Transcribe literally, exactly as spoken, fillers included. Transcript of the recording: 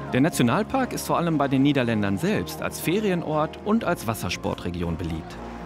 Der Nationalpark ist vor allem bei den Niederländern selbst als Ferienort und als Wassersportregion beliebt.